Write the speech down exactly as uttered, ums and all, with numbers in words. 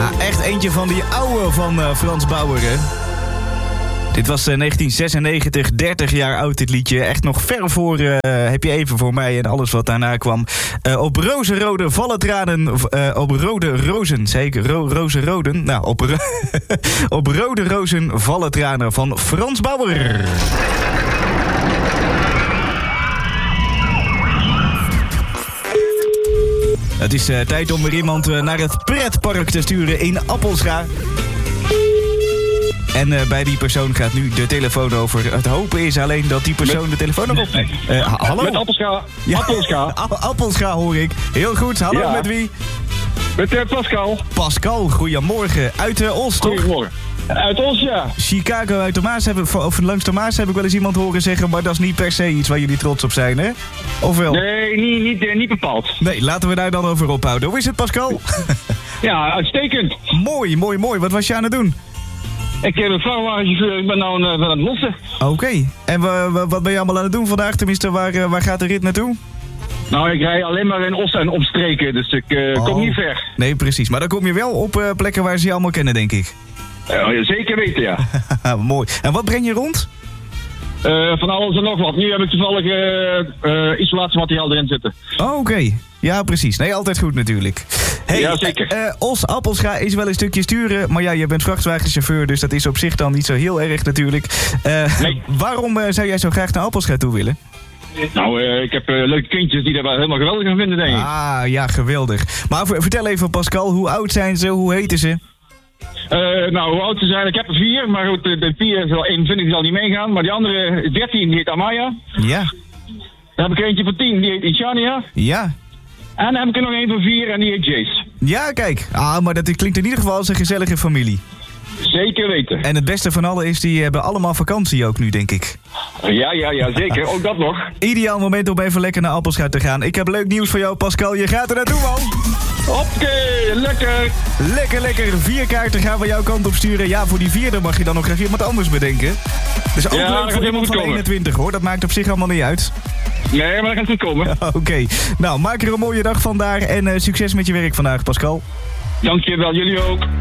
Ja, echt eentje van die oude van uh, Frans Bauer, hè? Dit was uh, negentien zesennegentig, dertig jaar oud dit liedje. Echt nog ver voor uh, Heb je even voor mij en alles wat daarna kwam. Uh, op rozenrode vallen tranen, uh, op rode rozen, zeker, ro- rozenroden. Nou, op, ro- op rode rozen vallen tranen van Frans Bauer. Het is uh, tijd om weer iemand uh, naar het pretpark te sturen in Appelscha. En uh, bij die persoon gaat nu de telefoon over. Het hopen is alleen dat die persoon met... de telefoon nog opneemt. Uh, ha- hallo? Met Appelscha. Ja. Appelscha. A- Appelscha hoor ik. Heel goed. Hallo, ja. Met wie? Met uh, Pascal. Pascal, goedemorgen. Uit uh, Os, toch? Goedemorgen. Uit Os, ja. Chicago uit de Maas, heb ik, of langs de Maas heb ik wel eens iemand horen zeggen... maar dat is niet per se iets waar jullie trots op zijn, hè? Of wel? Nee, niet, niet, uh, niet bepaald. Nee, laten we daar dan over ophouden. Hoe is het, Pascal? Ja, uitstekend. Mooi, mooi, mooi. Wat was je aan het doen? Ik heb een vrachtwagenchauffeur, ik ben nou uh, aan het lossen. Oké. Okay. En uh, wat ben je allemaal aan het doen vandaag? Tenminste, waar, uh, waar gaat de rit naartoe? Nou, ik rij alleen maar in Os en omstreken, dus ik uh, oh. kom niet ver. Nee, precies. Maar dan kom je wel op uh, plekken waar ze je allemaal kennen, denk ik. Uh, zeker weten, ja. Mooi. En wat breng je rond? Uh, van alles en nog wat. Nu heb ik toevallig uh, uh, isolatiemateriaal erin zitten. Oh, oké. Okay. Ja, precies. Nee, altijd goed natuurlijk. Hey, ja, zeker. Uh, Os Appelscha is wel een stukje sturen, maar ja, je bent vrachtwagenchauffeur, dus dat is op zich dan niet zo heel erg natuurlijk. Uh, nee. Waarom uh, zou jij zo graag naar Appelscha toe willen? Nou, uh, ik heb uh, leuke kindjes die dat wel helemaal geweldig gaan vinden, denk ik. Ah, ja, geweldig. Maar v- vertel even, Pascal, hoe oud zijn ze? Hoe heten ze? Uh, nou, hoe oud ze zijn? Ik heb er vier, maar goed, de vier zal eenentwintig zal niet meegaan. Maar die andere dertien, die heet Amaya. Ja. Dan heb ik er eentje van tien, die heet Ishania. Ja. En dan heb ik er nog een van vier en die heet Jace. Ja, kijk. Ah, maar dat klinkt in ieder geval als een gezellige familie. Zeker weten. En het beste van alle is, die hebben allemaal vakantie ook nu, denk ik. Ja, ja, ja, zeker. Ook dat nog. Ideaal moment om even lekker naar Appelscha te gaan. Ik heb leuk nieuws voor jou, Pascal. Je gaat er naartoe, man. Oké, lekker. Lekker, lekker. Vier kaarten gaan we jouw kant op sturen. Ja, voor die vierde mag je dan nog graag iemand anders bedenken. Dus ook ja, leuk voor iemand van eenentwintig, hoor. Dat maakt op zich allemaal niet uit. Nee, maar dat gaat goed komen. Oké. Okay. Nou, maak er een mooie dag van daar. En uh, succes met je werk vandaag, Pascal. Dankjewel, jullie ook.